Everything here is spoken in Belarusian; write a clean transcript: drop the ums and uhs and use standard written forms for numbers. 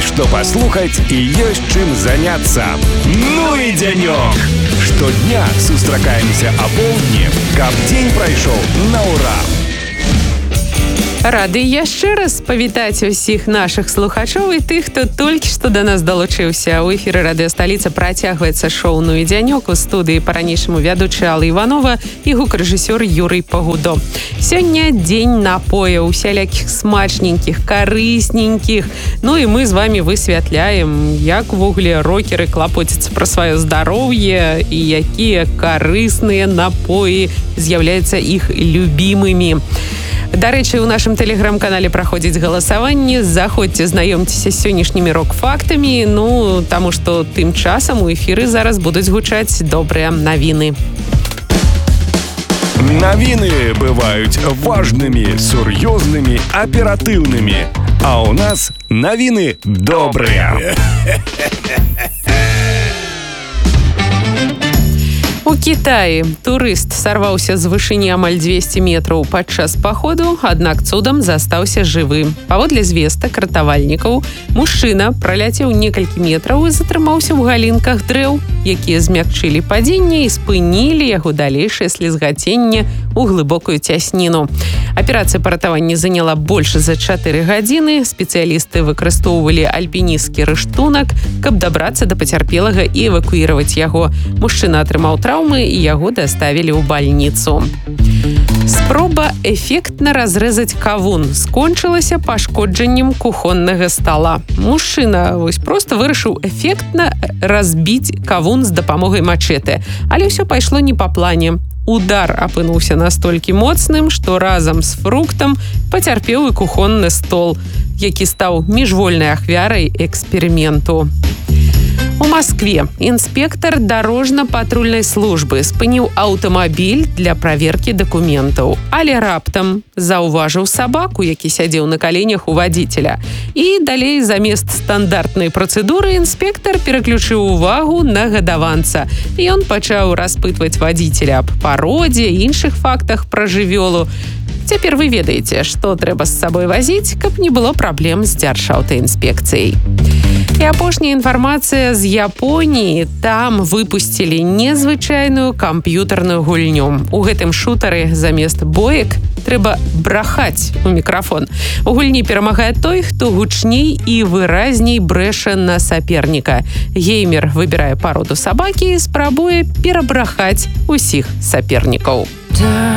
Есть что послухать и есть чем заняться. Ну и денек! Штодня сустракаемся о полдні, каб дзень прайшоў на ура. Рады яшчэ раз павітаць усіх нашых слухачоў і тых, хто толькі што да нас далучыўся. У эфіры радыёсталіца працягваецца шоу «Ну і дзянёк». У студыі па-ранейшаму вядучая Алла Іванова і гукарэжысёр Юрый Пагудо. Сёння дзень напояў, усялякіх смачненькіх, карысненькіх. Ну і мы з вами высвятляем, як увогуле рокеры клапоцяцца пра сваё здароўе і якія карысныя напоі з'яўляюцца іх любімымі. Дарэчы, у нашым тэлеграм-канале праходзіць галасаванне. Заходзьце, знаёмцеся з сённяшнімі рок-фактамі. Ну, таму што тым часам у эфіры зараз будуць гучаць добрыя навіны. Навіны бываюць важнымі, сур'ёзнымі, аператыўнымі. А ў нас навіны добрыя. У Кітаі турыст сарваўся з вышыні амаль 200 метраў падчас паходу, аднак цудам застаўся жывы. Паводле звестак ратавальнікаў, мужчына праляцеў некалькі метраў і затрымаўся ў галінках дрэў, якія змякчылі падзенне і спынілі яго далейшае слізгаценне ў глыбокую цясніну. Аперацыя па ратаванні заняла больш за 4 гадзіны. Спецыялісты выкарыстоўвалі альпінісцкі рыштунак, каб дабрацца да пацярпелага і эвакуіраваць яго. Мужчына атрымаў траўмы і яго даставілі ў бальніцу. Спроба эфектна разрэзаць кавун скончылася пашкоджаннем кухоннага стала. Мужчына проста вырашыў эфектна разбіць кавун з дапамогай мачэтэ, але ўсё пайшло не па плане. Удар апынуўся настолькі моцным, што разам з фруктам пацярпеў і кухонны стол, які стаў міжвольнай ахвярай эксперыменту. У Маскве інспектар дарожна-патрульнай службы спыніў аўтамабіль для праверкі дакументаў, але раптам заўважыў сабаку, які сядзеў на каленях у вадзіцеля. І далей замест стандартнай працэдуры інспектар пераключыў увагу на гадаванца. Ён пачаў распытваць вадзіцеля аб пародзе і іншых фактах пра жывёлу. Цяпер вы ведаеце, што трэба з сабой вазіць, каб не было праблем з дзяржаўтаінспекцыяй. І апошняя інфармацыя з Японіі. Там выпусцілі незвычайную камп'ютарную гульню. У гэтым шутары замест боек трэба брахаць у мікрафон. У гульні перамагае той, хто гучней і выразней брэша на саперніка. Геймер выбірае пароду сабакі і спрабуе перабрахаць усіх сапернікаў.